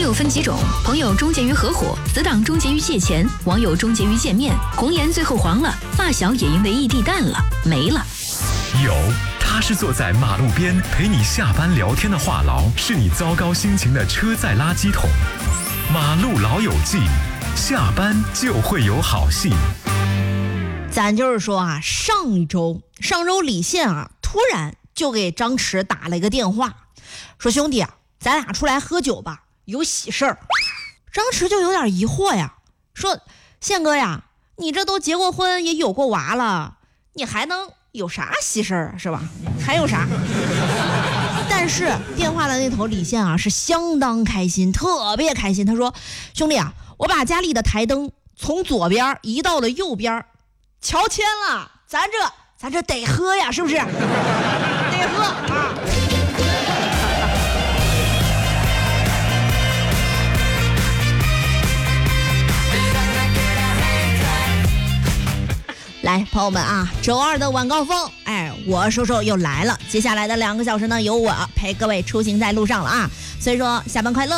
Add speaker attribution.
Speaker 1: 友分几种，朋友终结于合伙，死党终结于借钱，网友终结于见面，红颜最后黄了，发小也因为异地淡了，没了。
Speaker 2: 有，他是坐在马路边陪你下班聊天的话痨，是你糟糕心情的车载垃圾桶。马路老友记，下班就会有好戏。
Speaker 3: 咱就是说啊，上周李现啊突然就给张弛打了一个电话，说兄弟啊，咱俩出来喝酒吧，有喜事儿。张弛就有点疑惑呀，说宪哥呀，你这都结过婚也有过娃了，你还能有啥喜事儿是吧？还有啥？但是电话的那头李现啊是相当开心，特别开心。他说兄弟啊，我把家里的台灯从左边移到了右边，乔迁了，咱这得喝呀，是不是？得喝啊！来，朋友们啊，周二的晚高峰，我瘦瘦又来了。接下来的2个小时呢，由我陪各位出行在路上了啊。所以说，下班快乐。